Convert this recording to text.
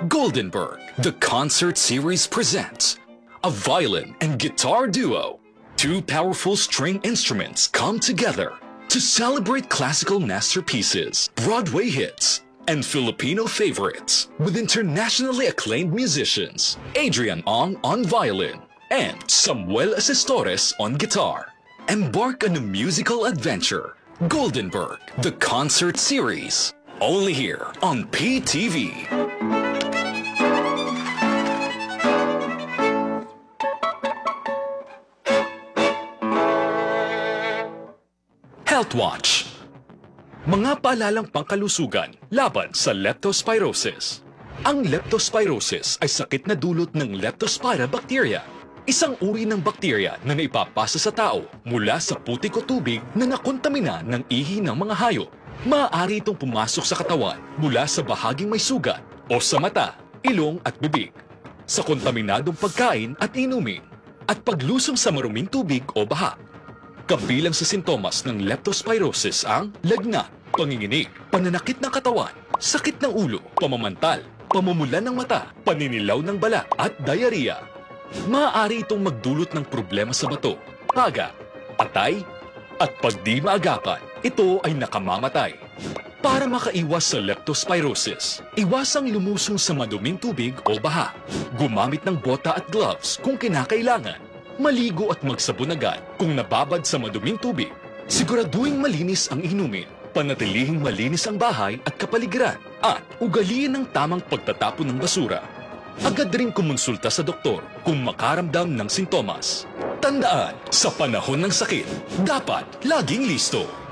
Goldenberg, the concert series presents a violin and guitar duo. Two powerful string instruments come together to celebrate classical masterpieces, Broadway hits, and Filipino favorites with internationally acclaimed musicians Adrian Ong on violin and Samuel Asistores on guitar. Embark on a musical adventure, Goldenberg, the concert series, only here on PTV. Health Watch. Mga paalalang pangkalusugan laban sa leptospirosis. Ang leptospirosis ay sakit na dulot ng Leptospira bacteria, isang uri ng bakterya na naipapasa sa tao mula sa putik o tubig na nakontamina ng ihi ng mga hayop. Maaari itong pumasok sa katawan mula sa bahaging may sugat o sa mata, ilong at bibig, sa kontaminadong pagkain at inumin, at paglusong sa maruming tubig o baha. Kabilang sa sintomas ng leptospirosis ang lagnat, panginginig, pananakit ng katawan, sakit ng ulo, pamamantal, pamumulan ng mata, paninilaw ng balat at diarrhea. Maaari itong magdulot ng problema sa bato, paga, atay, at pag di maagapan, ito ay nakamamatay. Para makaiwas sa leptospirosis, iwasang lumusong sa maduming tubig o baha, gumamit ng bota at gloves kung kinakailangan, maligo at magsabon agad kung nababad sa maduming tubig. Siguraduhin malinis ang inumin, panatilihing malinis ang bahay at kapaligiran, at ugaliin ang tamang pagtatapon ng basura. Agad rin kumonsulta sa doktor kung makaramdam ng sintomas. Tandaan, sa panahon ng sakit, dapat laging listo.